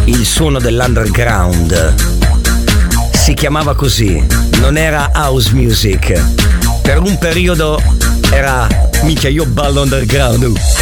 il suono dell'underground. Si chiamava così, non era house music. Per un periodo era minchia, io ballo underground.